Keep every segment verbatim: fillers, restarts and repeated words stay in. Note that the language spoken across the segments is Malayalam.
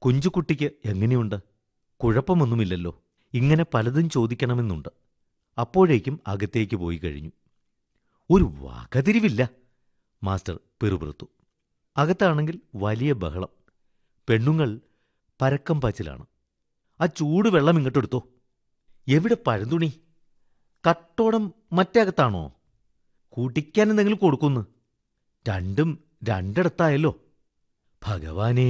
കുഞ്ചുകുട്ടിക്ക് എങ്ങനെയുണ്ട്? കുഴപ്പമൊന്നുമില്ലല്ലോ. ഇങ്ങനെ പലതും ചോദിക്കണമെന്നുണ്ട്. അപ്പോഴേക്കും അകത്തേക്ക് പോയി കഴിഞ്ഞു. ഒരു വകതിരിവില്ല, മാസ്റ്റർ പിറുപിറുത്തു. അകത്താണെങ്കിൽ വലിയ ബഹളം. പെണ്ണുങ്ങൾ പരക്കം പാച്ചിലാണ്. ആ ചൂട് വെള്ളം ഇങ്ങോട്ടെടുത്തോ. എവിടെ പഴന്തുണി? കട്ടോടം മറ്റേ അകത്താണോ? കുടിക്കാൻ എന്തെങ്കിലും കൊടുക്കുന്നു. രണ്ടും രണ്ടിടത്തായല്ലോ. ഭഗവാനേ!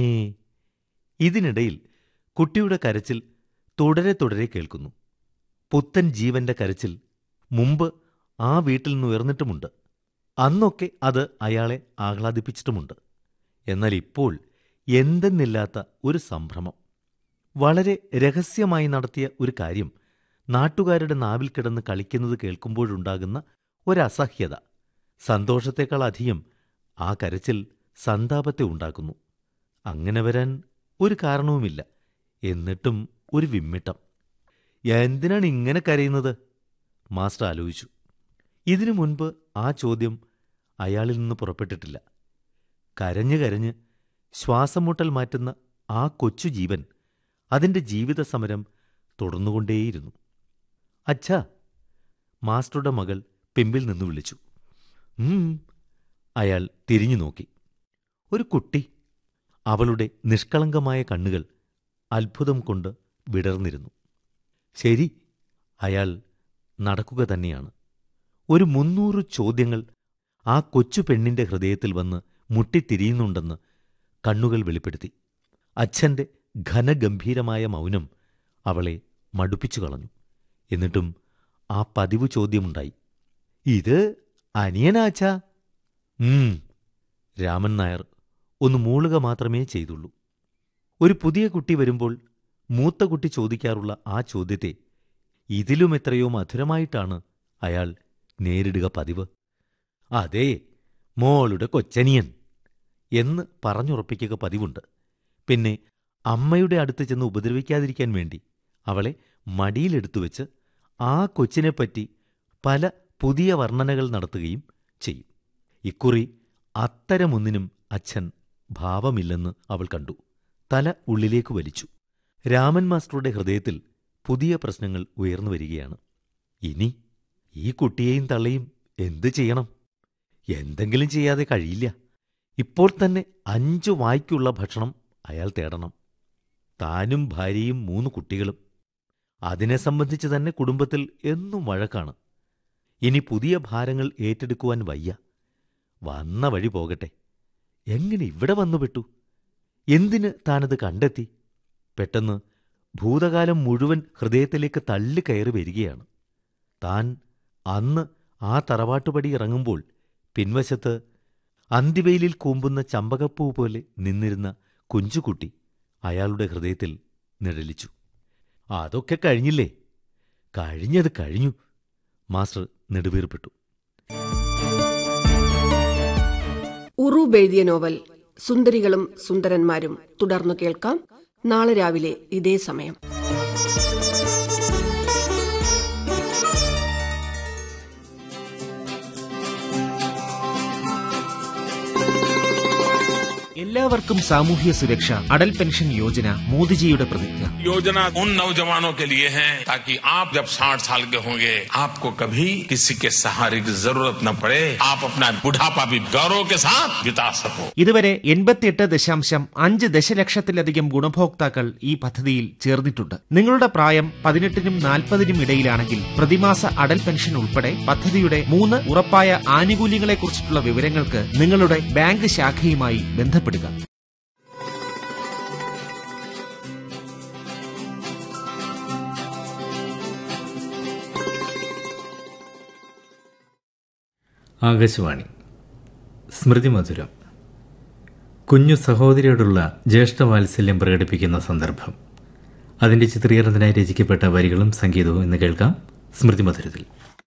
ഇതിനിടയിൽ കുട്ടിയുടെ കരച്ചിൽ തുടരെ തുടരെ കേൾക്കുന്നു. പുത്തൻ ജീവന്റെ കരച്ചിൽ മുമ്പ് ആ വീട്ടിൽ നിന്നുയർന്നിട്ടുമുണ്ട്. അന്നൊക്കെ അത് അയാളെ ആഹ്ലാദിപ്പിച്ചിട്ടുമുണ്ട്. എന്നാൽ ഇപ്പോൾ എന്തെന്നില്ലാത്ത ഒരു സംഭ്രമം. വളരെ രഹസ്യമായി നടത്തിയ ഒരു കാര്യം നാട്ടുകാരുടെ നാവിൽ കിടന്ന് കളിക്കുന്നത് കേൾക്കുമ്പോഴുണ്ടാകുന്ന ഒരസഹ്യത സന്തോഷത്തേക്കാളധികം ആ കരച്ചിൽ സന്താപത്തെ ഉണ്ടാക്കുന്നു. അങ്ങനെ വരാൻ ഒരു കാരണവുമില്ല. എന്നിട്ടും ഒരു വിമ്മിട്ടം. എന്തിനാണ് ഇങ്ങനെ കരയുന്നത്? മാസ്റ്റർ ആലോചിച്ചു. ഇതിനു മുൻപ് ആ ചോദ്യം അയാളിൽ നിന്ന് പുറപ്പെട്ടിട്ടില്ല. കരഞ്ഞ് കരഞ്ഞ് ശ്വാസം മുട്ടൽ മാറ്റുന്ന ആ കൊച്ചു ജീവൻ അതിൻ്റെ ജീവിത സമരം തുടർന്നുകൊണ്ടേയിരുന്നു. അച്ഛാ! മാസ്റ്ററുടെ മകൾ പിമ്പിൽ നിന്ന് വിളിച്ചു. ഉം അയാൾ തിരിഞ്ഞു നോക്കി. ഒരു കുട്ടി. അവളുടെ നിഷ്കളങ്കമായ കണ്ണുകൾ അത്ഭുതം കൊണ്ട് വിടർന്നിരുന്നു. ശരി, അയാൾ നടക്കുക തന്നെയാണ്. ഒരു മുന്നൂറ് ചോദ്യങ്ങൾ ആ കൊച്ചു പെണ്ണിന്റെ ഹൃദയത്തിൽ വന്ന് മുട്ടിത്തിരിയുന്നുണ്ടെന്ന് കണ്ണുകൾ വെളിപ്പെടുത്തി. അച്ഛൻ്റെ ഘനഗംഭീരമായ മൗനം അവളെ മടുപ്പിച്ചു കളഞ്ഞു. എന്നിട്ടും ആ പതിവ് ചോദ്യമുണ്ടായി. ഇത് അനിയനാച്ചാ? ഉം രാമൻ നായർ ഒന്ന് മൂളുക മാത്രമേ ചെയ്തുള്ളൂ. ഒരു പുതിയ കുട്ടി വരുമ്പോൾ മൂത്ത കുട്ടി ചോദിക്കാറുള്ള ആ ചോദ്യത്തെ ഇതിലും എത്രയോ മധുരമായിട്ടാണ് അയാൾ നേരിടുക പതിവ്. അതേ, മോളുടെ കൊച്ചനിയൻ എന്ന് പറഞ്ഞുറപ്പിക്കുക പതിവുണ്ട്. പിന്നെ അമ്മയുടെ അടുത്ത് ചെന്ന് ഉപദ്രവിക്കാതിരിക്കാൻ വേണ്ടി അവളെ മടിയിലെടുത്തുവെച്ച് ആ കൊച്ചിനെപ്പറ്റി പല പുതിയ വർണ്ണനകൾ നടത്തുകയും ചെയ്യും. ഇക്കുറി അത്തരമൊന്നിനും അച്ഛൻ ഭാവമില്ലെന്ന് അവൾ കണ്ടു. തല ഉള്ളിലേക്ക് വലിച്ചു. രാമൻ മാസ്റ്ററുടെ ഹൃദയത്തിൽ പുതിയ പ്രശ്നങ്ങൾ ഉയർന്നു വരികയാണ്. ഇനി ഈ കുട്ടിയെയും തള്ളയും എന്തു ചെയ്യണം? എന്തെങ്കിലും ചെയ്യാതെ കഴിയില്ല. ഇപ്പോൾ തന്നെ അഞ്ചു വായ്ക്കുള്ള ഭക്ഷണം അയാൾ തേടണം. താനും ഭാര്യയും മൂന്ന് കുട്ടികളും. അതിനെ സംബന്ധിച്ച് തന്നെ കുടുംബത്തിൽ എന്നും വഴക്കാണ്. ഇനി പുതിയ ഭാരങ്ങൾ ഏറ്റെടുക്കുവാൻ വയ്യ. വന്ന വഴി പോകട്ടെ. എങ്ങനെ ഇവിടെ വന്നുപെട്ടു? എന്തിന് താനത് കണ്ടെത്തി? പെട്ടെന്ന് ഭൂതകാലം മുഴുവൻ ഹൃദയത്തിലേക്ക് തള്ളിക്കയറി വരികയാണ്. താൻ അന്ന് ആ തറവാട്ടുപടി ഇറങ്ങുമ്പോൾ പിൻവശത്ത് അന്തിവെയിലിൽ കൂമ്പുന്ന ചമ്പകപ്പൂ പോലെ നിന്നിരുന്ന കുഞ്ചുകുട്ടി അയാളുടെ ഹൃദയത്തിൽ നിഴലിച്ചു. അതൊക്കെ കഴിഞ്ഞില്ലേ? കഴിഞ്ഞത് കഴിഞ്ഞു. മാസ്റ്റർ നെടുവീർപ്പെട്ടു. ഉറൂബ് എഴുതിയ നോവൽ സുന്ദരികളും സുന്ദരന്മാരും തുടർന്നു കേൾക്കാം നാളെ രാവിലെ ഇതേ സമയം. എല്ലാവർക്കും സാമൂഹ്യ സുരക്ഷ. അടൽ പെൻഷൻ യോജന മോദിജിയുടെ പ്രതിജ്ഞ. योजना उन नौजवानों के लिए है ताकि आप जब साठ साल के होंगे आपको कभी किसी के सहारे की जरूरत न पड़े. आप अपना बुढ़ापा भी गौरव के साथ बिता सको. ഇതുവരെ എൺപത്തിയെട്ട് ദശാംശം അഞ്ച് ദശലക്ഷത്തിലധികം ഗുണഭോക്താക്കൾ ഈ പദ്ധതിയിൽ ചേർന്നിട്ടുണ്ട്. നിങ്ങളുടെ പ്രായം പതിനെട്ടിനും നാൽപ്പതിനും ഇടയിലാണെങ്കിൽ പ്രതിമാസ അടൽ പെൻഷൻ ഉൾപ്പെടെ പദ്ധതിയുടെ മൂന്ന് ഉറപ്പായ ആനുകൂല്യങ്ങളെക്കുറിച്ചിട്ടുള്ള വിവരങ്ങൾക്ക് നിങ്ങളുടെ ബാങ്ക് ശാഖയുമായി ബന്ധപ്പെടുക. ആകാശവാണി സ്മൃതിമധുരം. കുഞ്ഞു സഹോദരിയോടുള്ള ജ്യേഷ്ഠവാത്സല്യം പ്രകടിപ്പിക്കുന്ന സന്ദർഭം. അതിന്റെ ചിത്രീകരണത്തിനായി രചിക്കപ്പെട്ട വരികളും സംഗീതവും ഇന്ന് കേൾക്കാം സ്മൃതിമധുരത്തിൽ.